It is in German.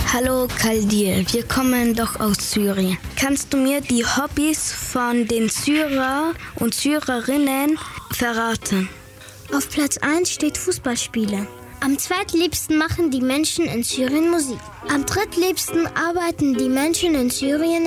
Hallo Kaldir, wir kommen doch aus Syrien. Kannst du mir die Hobbys von den Syrer und Syrerinnen verraten? Auf Platz 1 steht Fußballspiele. Am zweitliebsten machen die Menschen in Syrien Musik. Am drittliebsten arbeiten die Menschen in Syrien